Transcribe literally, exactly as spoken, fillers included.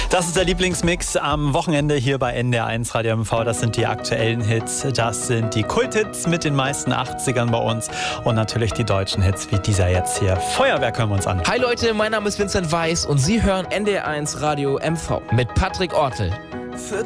Das ist der Lieblingsmix am Wochenende hier bei N D R eins Radio M V. Das sind die aktuellen Hits, das sind die Kulthits mit den meisten achtzigern bei uns und natürlich die deutschen Hits wie dieser jetzt hier. Feuerwerk hören wir uns an. Hi Leute, mein Name ist Vincent Weiss und Sie hören N D R eins Radio M V mit Patrick Ortel. Für